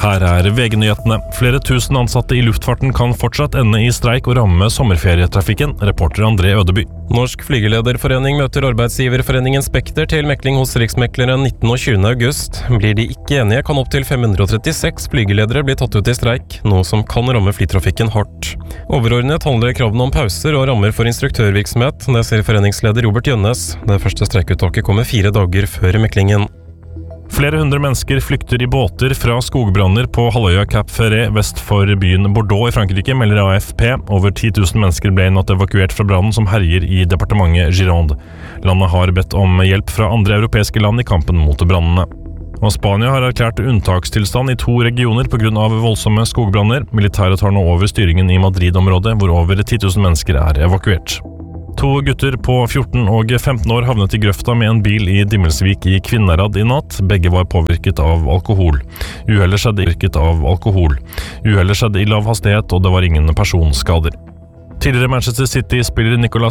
Her VG-nyhetene. Flere tusen ansatte i luftfarten kan fortsatt ende i streik og ramme sommerferietrafikken, reporter André Ødeby. Norsk flygelederforening møter arbeidsgiverforeningen Spekter til mekling hos Riksmekleren 19. og 20. august. Blir de ikke enige, kan opp til 536 flygeledere bli tatt ut i streik, noe som kan ramme flytrafikken hardt. Overordnet handler kravene om pauser og rammer for instruktørvirksomhet, det sier foreningsleder Robert Jønnes. Det første streikuttaket kommer 4 dager før meklingen. Flere hundre mennesker flykter i båter fra skogbranner på halvøya Cap Ferret vest for byen Bordeaux i Frankrike, melder AFP. Over 10 000 mennesker ble i natt evakuert fra brannen som herjer i departementet Gironde. Landet har bedt om hjelp fra andre europeiske land i kampen mot brannene. Og Spania har erklært unntakstilstand i 2 regioner på grunn av voldsomme skogbranner. Militæret tar nå over styringen i Madrid-området, hvor over 10 000 mennesker evakuert. 2 gutter på 14 og 15 år havnet i grøfta med en bil i Dimmelsvik i Kvinnherad i natt. Begge var påvirket av alkohol. Uhellet skjedde i lav hastighet, og det var ingen personskader. Tidligere Manchester City-spiller Nicolas